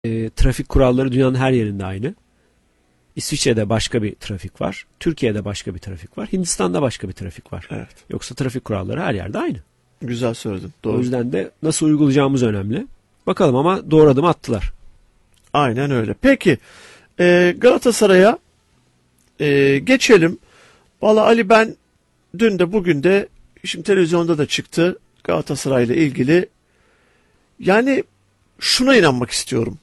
Trafik kuralları dünyanın her yerinde aynı. İsviçre'de başka bir trafik var. Türkiye'de başka bir trafik var. Hindistan'da başka bir trafik var. Evet. Yoksa trafik kuralları her yerde aynı. Güzel söyledin. Doğru. O yüzden de nasıl uygulayacağımız önemli. Bakalım ama doğru adım attılar. Aynen öyle. Peki Galatasaray'a geçelim. Valla Ali, ben dün de bugün de şimdi televizyonda da çıktı Galatasaray'la ilgili. Yani şuna inanmak istiyorum.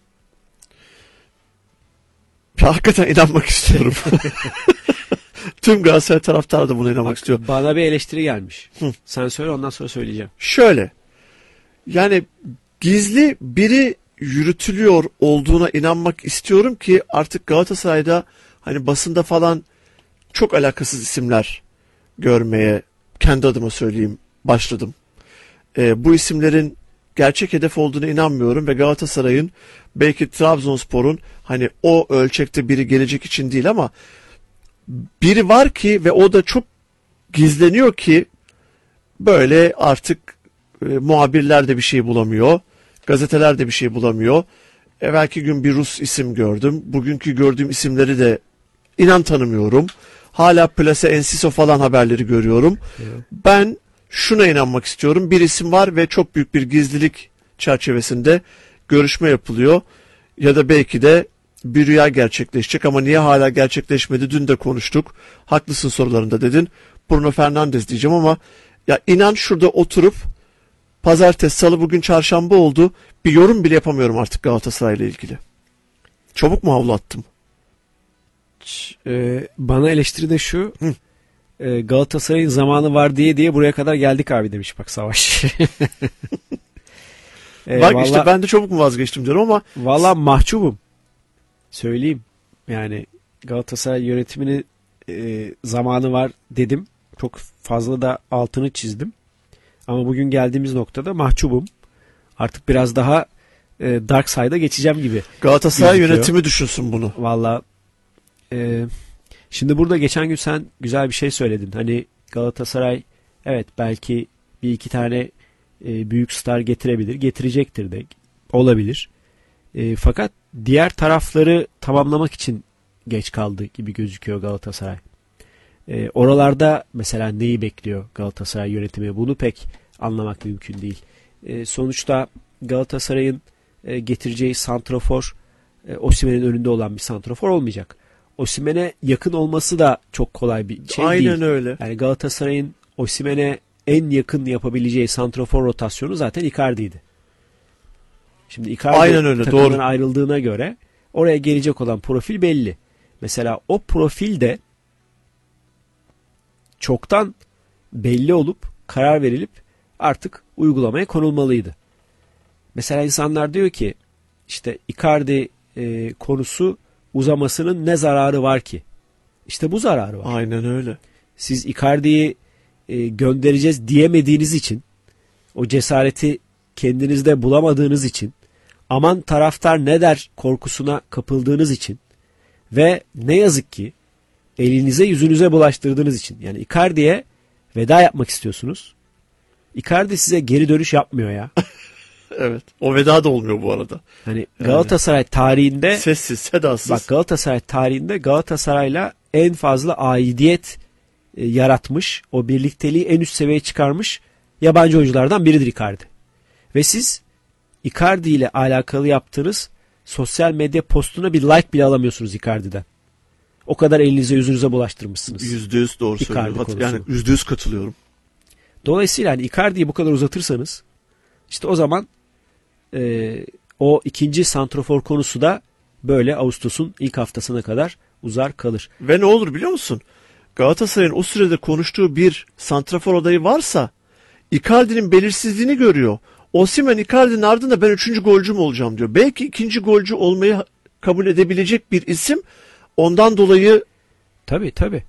Ya, hakikaten inanmak istiyorum. Tüm Galatasaray taraftarı da buna inanmak istiyor. Bana bir eleştiri gelmiş. Hı. Sen söyle, ondan sonra söyleyeceğim. Şöyle. Yani gizli biri yürütülüyor olduğuna inanmak istiyorum ki artık Galatasaray'da hani basında falan çok alakasız isimler görmeye, kendi adıma söyleyeyim, başladım. Bu isimlerin gerçek hedef olduğuna inanmıyorum ve Galatasaray'ın, belki Trabzonspor'un hani o ölçekte biri gelecek için değil ama biri var ki ve o da çok gizleniyor ki böyle artık muhabirler de bir şey bulamıyor. Gazeteler de bir şey bulamıyor. Evvelki gün bir Rus isim gördüm. Bugünkü gördüğüm isimleri de inan tanımıyorum. Hala Plase Enciso falan haberleri görüyorum. Evet. Ben şuna inanmak istiyorum. Bir isim var ve çok büyük bir gizlilik çerçevesinde görüşme yapılıyor. Ya da belki de bir rüya gerçekleşecek ama niye hala gerçekleşmedi? Dün de konuştuk. Haklısın sorularında dedin. Bruno Fernandes diyeceğim ama ya inan şurada oturup pazartesi, salı, bugün çarşamba oldu. Bir yorum bile yapamıyorum artık Galatasaray'la ilgili. Çabuk mu havlu attım? Bana eleştiri de şu. Galatasaray'ın zamanı var diye buraya kadar geldik abi demiş bak Savaş. Bak işte ben de çabuk mu vazgeçtim diyorum ama. Valla mahcubum. Söyleyeyim. Yani Galatasaray yönetiminin zamanı var dedim. Çok fazla da altını çizdim. Ama bugün geldiğimiz noktada mahcubum. Artık biraz daha dark side'a geçeceğim gibi. Galatasaray gözüküyor. Yönetimi düşünsün bunu. Valla şimdi burada geçen gün sen güzel bir şey söyledin. Hani Galatasaray evet belki bir iki tane büyük star getirebilir. Getirecektir de olabilir. Fakat diğer tarafları tamamlamak için geç kaldı gibi gözüküyor Galatasaray. Oralarda mesela neyi bekliyor Galatasaray yönetimi? Bunu pek anlamak mümkün değil. Sonuçta Galatasaray'ın getireceği santrafor Osimhen'in önünde olan bir santrafor olmayacak. Osimhen'e yakın olması da çok kolay bir şey değil. Aynen öyle. Yani Galatasaray'ın Osimhen'e en yakın yapabileceği santrafor rotasyonu zaten Icardi'ydi. Şimdi Icardi takımdan doğru. ayrıldığına göre oraya gelecek olan profil belli. Mesela o profil de çoktan belli olup karar verilip artık uygulamaya konulmalıydı. Mesela insanlar diyor ki işte Icardi konusu uzamasının ne zararı var ki? İşte bu zararı var. Aynen öyle. Siz Icardi'yi göndereceğiz diyemediğiniz için, o cesareti kendinizde bulamadığınız için, aman taraftar ne der korkusuna kapıldığınız için ve ne yazık ki elinize yüzünüze bulaştırdığınız için, yani Icardi'ye veda yapmak istiyorsunuz. Icardi size geri dönüş yapmıyor ya. Evet. O veda da olmuyor bu arada. Hani Galatasaray tarihinde sessiz, sedasız. Bak Galatasaray tarihinde Galatasaray'la en fazla aidiyet yaratmış, o birlikteliği en üst seviyeye çıkarmış yabancı oyunculardan biridir Icardi. Ve siz Icardi ile alakalı yaptığınız sosyal medya postuna bir like bile alamıyorsunuz Icardi'den. O kadar elinize yüzünüze bulaştırmışsınız. %100 doğru söylüyorsun. Yani %100 katılıyorum. Dolayısıyla hani Icardi'yi bu kadar uzatırsanız işte o zaman o ikinci santrofor konusu da böyle Ağustos'un ilk haftasına kadar uzar kalır. Ve ne olur biliyor musun? Galatasaray'ın o sürede konuştuğu bir santrafor adayı varsa Icardi'nin belirsizliğini görüyor. Osimhen Icardi'nin ardında ben 3. golcü mü olacağım diyor. Belki 2. golcü olmayı kabul edebilecek bir isim. Ondan dolayı Tabii.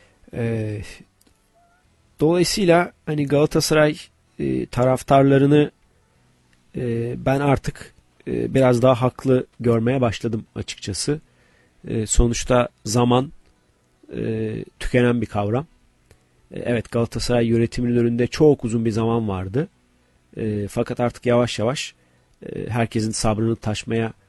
Dolayısıyla hani Galatasaray taraftarlarını ben artık biraz daha haklı görmeye başladım açıkçası. Sonuçta zaman tükenen bir kavram. Evet, Galatasaray yönetiminin önünde çok uzun bir zaman vardı. Fakat artık yavaş yavaş herkesin sabrını taşmaya